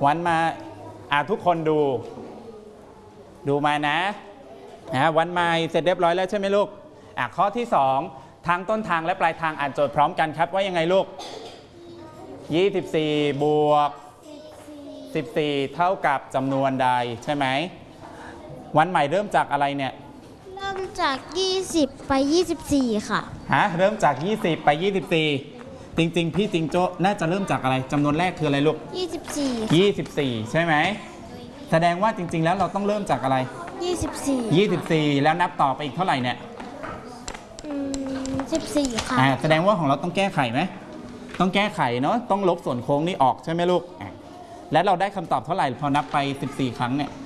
วันมาทุกคนดูมานะวันมาเสร็จเรียบร้อยแล้วใช่ไหมลูกข้อที่2ทางต้นทางและปลายทางอ่านโจทย์พร้อมกันครับว่ายังไงลูก24บวก14เท่ากับจำนวนใดใช่ไหมวันใหม่เริ่มจากอะไรเนี่ยเริ่มจาก20ไป24ค่ะเริ่มจาก20ไป24จริงๆพี่จิงโจ้น่าจะเริ่มจากอะไรจำนวนแรกคืออะไรลูก24ใช่ไหมแสดงว่าจริงๆแล้วเราต้องเริ่มจากอะไร24แล้วนับต่อไปอีกเท่าไหร่เนี่ย 14ค่ะแสดงว่าของเราต้องแก้ไขไหมต้องแก้ไขเนาะต้องลบส่วนโค้งนี้ออกใช่ไหมลูกแล้วเราได้คำตอบเท่าไหร่พอนับไป14ครั้งเนี่ย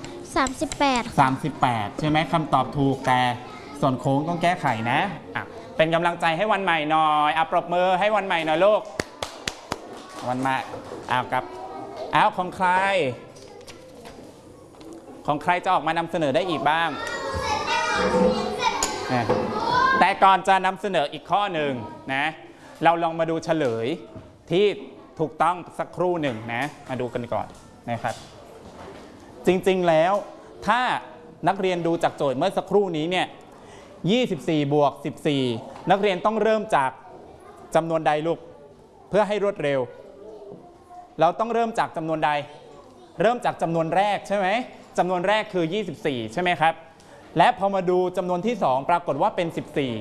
38ใช่ไหมคำตอบถูกแต่ส่วนโค้งต้องแก้ไขนะเป็นกำลังใจให้วันใหม่หน่อยปรบมือให้วันใหม่หน่อยลูกวันใหม่ครับของใครจะออกมานำเสนอได้อีกบ้างแต่ก่อนจะนำเสนออีกข้อหนึ่งนะเราลองมาดูเฉลยที่ถูกต้องสักครู่หนึ่งนะมาดูกันก่อนนะครับจริงๆแล้วถ้านักเรียนดูจากโจทย์เมื่อสักครู่นี้เนี่ย24บวก14นักเรียนต้องเริ่มจากจำนวนใดลูกเพื่อให้รวดเร็วเราต้องเริ่มจากจำนวนใดเริ่มจากจำนวนแรกใช่ไหมจำนวนแรกคือ24ใช่ไหมครับและพอมาดูจำนวนที่2ปรากฏว่าเป็น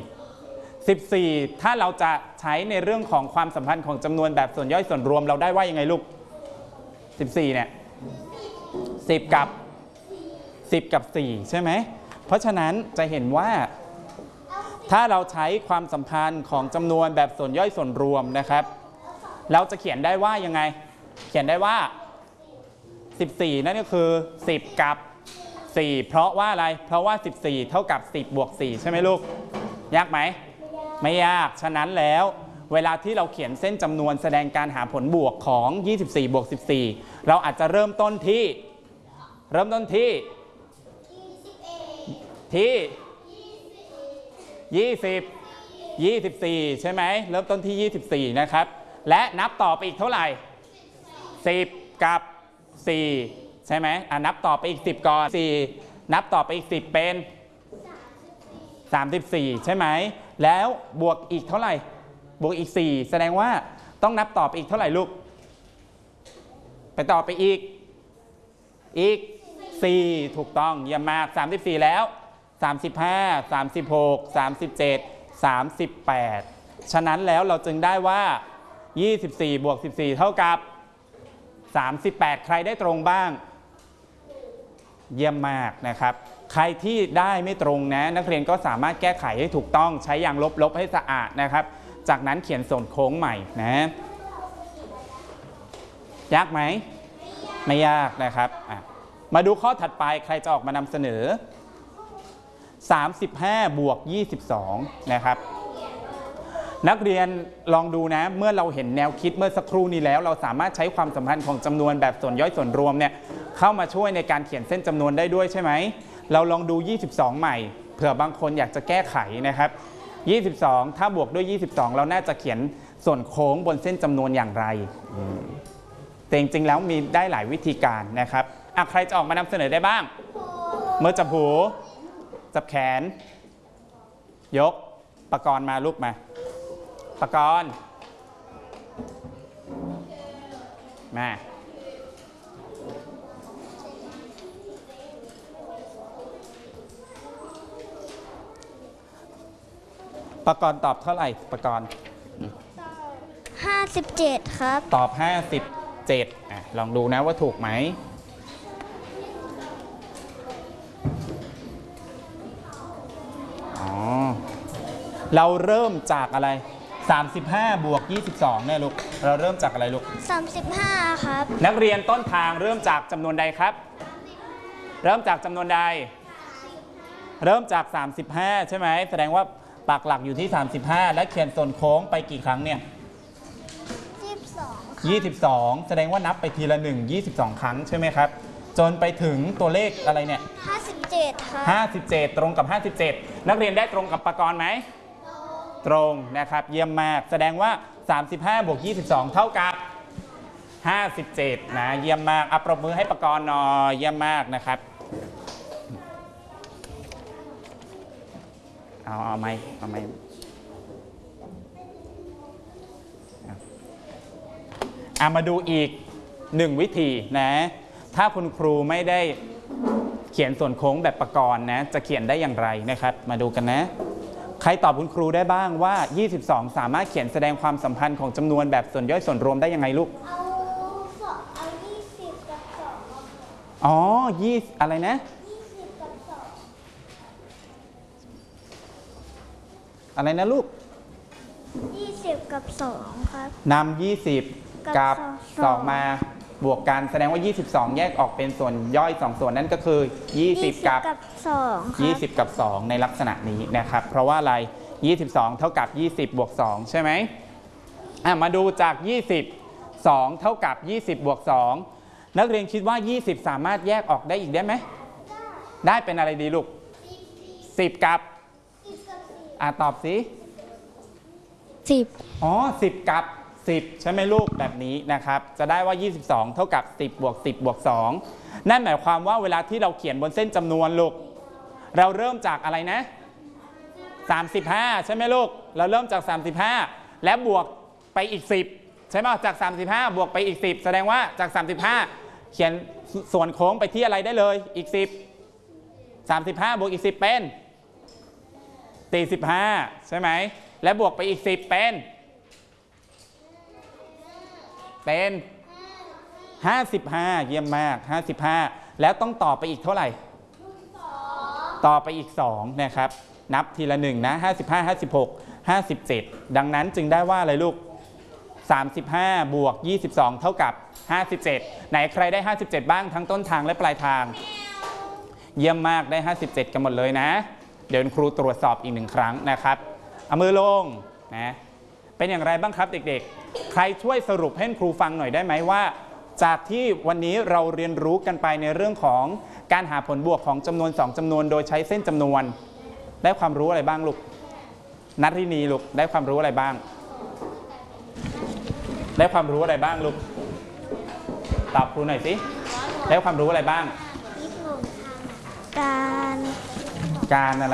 14ถ้าเราจะใช้ในเรื่องของความสัมพันธ์ของจำนวนแบบส่วนย่อยส่วนรวมเราได้ว่ายังไงลูก14เนี่ย10กับ4ใช่ไหมเพราะฉะนั้นจะเห็นว่าถ้าเราใช้ความสัมพันธ์ของจำนวนแบบส่วนย่อยส่วนรวมนะครับเราจะเขียนได้ว่ายังไงเขียนได้ว่า14นั่นก็คือ10กับ4เพราะว่าอะไรเพราะว่า14เท่ากับ10บวก4ใช่ไหมลูกยากไหมไม่ยากฉะนั้นแล้วเวลาที่เราเขียนเส้นจำนวนแสดงการหาผลบวกของ24บวก14เราอาจจะเริ่มต้นที่24ใช่ไหมเริ่มต้นที่24นะครับและนับต่อไปอีกเท่าไหร่10กับ4ใช่ไหมนับต่อไปอีก10ก่อน4นับต่อไปอีก10เป็น34ใช่ไหมแล้วบวกอีกเท่าไหร่บวกอีก4แสดงว่าต้องนับต่อไปอีกเท่าไหร่ลูกไปต่อไปอีก4ถูกต้องเยี่ยมมาก34แล้ว35 36 37 38ฉะนั้นแล้วเราจึงได้ว่า24บวก14เท่ากับ38ใครได้ตรงบ้างเยี่ยมมากนะครับใครที่ได้ไม่ตรงนะนักเรียนก็สามารถแก้ไขให้ถูกต้องใช้ยางลบให้สะอาดนะครับจากนั้นเขียนส่วนโค้งใหม่นะยากไหมไม่ยากนะครับมาดูข้อถัดไปใครจะออกมานำเสนอ35บวก22นะครับนักเรียนลองดูนะเมื่อเราเห็นแนวคิดเมื่อสักครู่นี้แล้วเราสามารถใช้ความสัมพันธ์ของจำนวนแบบส่วนย่อยส่วนรวมเนี่ยเข้ามาช่วยในการเขียนเส้นจำนวนได้ด้วยใช่ไหมเราลองดู22ใหม่เผื่อบางคนอยากจะแก้ไขนะครับ22ถ้าบวกด้วย22เราน่าจะเขียนส่วนโค้งบนเส้นจำนวนอย่างไรแต่จริงๆแล้วมีได้หลายวิธีการนะครับใครจะออกมานำเสนอได้บ้างมือจับหูจับแขนยกปกรณ์มาลูกมาปกรณ์มาปกรณ์ตอบเท่าไหร่ปกรณ์ 57ครับตอบ57ลองดูนะว่าถูกไหมเราเริ่มจากอะไร35บวก22เนี่ยลูกเราเริ่มจากอะไรลูก 35ครับนักเรียนต้นทางเริ่มจากจำนวนใดครับเริ่มจากจำนวนใดเริ่มจาก35ใช่ไหมแสดงว่าปักหลักอยู่ที่35และเขียนส่วนโค้งไปกี่ครั้งเนี่ย22แสดงว่านับไปทีละ22ครั้งใช่ไหมครับจนไปถึงตัวเลขอะไรเนี่ย 57ครับ 57ตรงกับ57นักเรียนได้ตรงกับปกรณ์ไหมตรงนะครับเยี่ยมมากแสดงว่า35บวก22เท่ากับ 57นะเยี่ยมมากปรบมือให้ประกรณ์หน่อยเยี่ยมมากนะครับเอาไหมมาดูอีก1วิธีนะถ้าคุณครูไม่ได้เขียนส่วนโค้งแบบประกรณ์นะจะเขียนได้อย่างไรนะครับมาดูกันนะใครตอบคุณครูได้บ้างว่า22สามารถเขียนแสดงความสัมพันธ์ของจำนวนแบบส่วนย่อยส่วนรวมได้ยังไงลูกเอา20กับ2 อ๋อ20อะไรนะ 20กับ2 อะไรนะลูก 20กับ2ครับนำ20กับ2มาบวกกันแสดงว่า22แยกออกเป็นส่วนย่อย2ส่วนนั่นก็คือ20กับ 2ครับ 20กับ2ในลักษณะนี้นะครับเพราะว่าอะไร22เท่ากับ20บวก2ใช่ไหมมาดูจาก20 2เท่ากับ20บวก2นักเรียนคิดว่า20สามารถแยกออกได้อีกได้ไหมได้เป็นอะไรดีลูก10กับตอบสิ 10 อ๋อ10กับ10ใช่ไหมลูกแบบนี้นะครับจะได้ว่า22เท่ากับ10บวก10บวก2นั่นหมายความว่าเวลาที่เราเขียนบนเส้นจำนวนลูกเราเริ่มจากอะไรนะ35ใช่ไหมลูกเราเริ่มจาก35และบวกไปอีก10ใช่ไหมจาก35บวกไปอีก10แสดงว่าจาก35เขียนส่วนโค้งไปที่อะไรได้เลยอีก10 35บวกอีก10เป็น45ใช่ไหมและบวกไปอีก10เป็น55เยี่ยมมาก55แล้วต้องต่อไปอีกเท่าไหร่ต่อไปอีก2นะครับนับทีละ1นะ55 56 57ดังนั้นจึงได้ว่าอะไรลูก35บวก22เท่ากับ57ไหนใครได้57บ้างทั้งต้นทางและปลายทางเยี่ยมมากได้57กันหมดเลยนะเดี๋ยวครูตรวจสอบอีก1ครั้งนะครับเอามือลงนะเป็นอย่างไรบ้างครับเด็กๆใครช่วยสรุปให้ครูฟังหน่อยได้ไหมว่าจากที่วันนี้เราเรียนรู้กันไปในเรื่องของการหาผลบวกของจำนวน2จำนวนโดยใช้เส้นจำนวนได้ความรู้อะไรบ้างลูกนัทรินีลูกได้ความรู้อะไรบ้างได้ความรู้อะไรบ้างลูกตอบครูหน่อยสิได้ความรู้อะไรบ้างการอะไร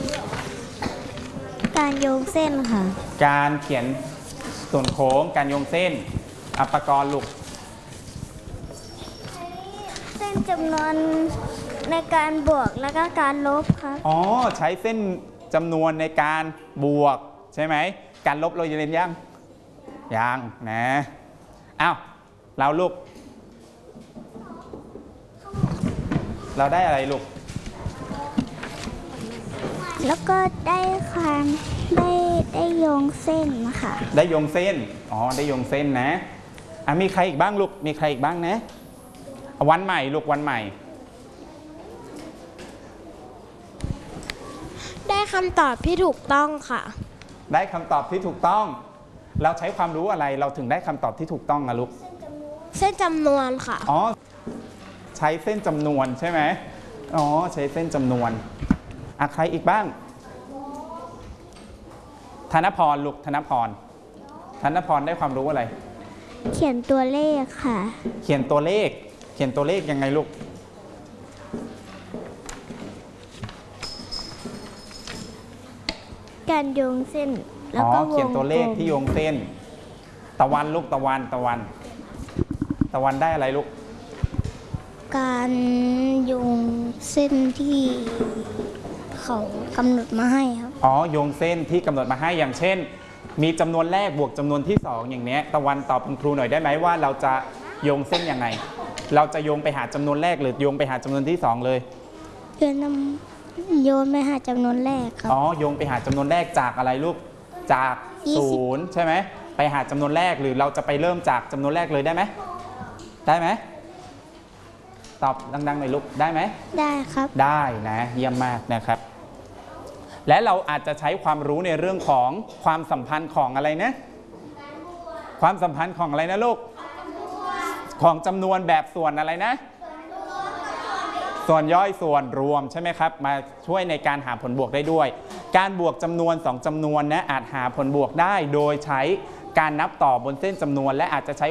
การโยงเส้นค่ะการเขียนส่วนโค้งการโยงเส้นปกรณ์ลูกเส้นจำนวนในการบวกแล้วก็การลบครับอ๋อใช้เส้นจำนวนในการบวกใช่ไหมการลบเราจะเรียนยังนะเราลูกเราได้อะไรลูกแล้วก็ได้ความได้โยงเส้นนะคะได้โยงเส้นได้โยงเส้นนะมีใครอีกบ้างลูกมีใครอีกบ้างนะวันใหม่ลูกวันใหม่ได้คำตอบที่ถูกต้องค่ะได้คำตอบที่ถูกต้องเราใช้ความรู้อะไรเราถึงได้คำตอบที่ถูกต้องนะลูกเส้นจำนวนค่ะใช้เส้นจำนวนใช่ไหมใช้เส้นจำนวนใครอีกบ้างธนพรลูกธนพรได้ความรู้อะไรเขียนตัวเลขค่ะเขียนตัวเลขยังไงลูกการโยงเส้นแล้วก็เขียนตัวเลขที่โยงเส้นตะวันลูกตะวันได้อะไรลูกการโยงเส้นที่เขากำหนดมาให้ครับโยงเส้นที่กำหนดมาให้อย่างเช่นมีจำนวนแรกบวกจำนวนที่2อย่างนี้ตะวันตอบคุณครูหน่อยได้ไหมว่าเราจะโยงเส้นยังไงเราจะโยงไปหาจำนวนแรกหรือโยงไปหาจำนวนที่2เลยโยนไปหาจำนวนแรกครับโยงไปหาจำนวนแรกจากอะไรลูกจาก0ใช่ไหมไปหาจำนวนแรกหรือเราจะไปเริ่มจากจำนวนแรกเลยได้ไหมตอบดังๆหน่อยลูกได้ไหมได้ครับได้นะเยี่ยมมากนะครับและเราอาจจะใช้ความรู้ในเรื่องของความสัมพันธ์ของอะไรนะความสัมพันธ์ของอะไรนะลูกของจำนวนแบบส่วนอะไรนะส่วนย่อยส่วนรวมใช่ไหมครับมาช่วยในการหาผลบวกได้ด้วยการบวกจำนวน2จำนวนนะอาจหาผลบวกได้โดยใช้การนับต่อบนเส้นจำนวนและอาจจะใช้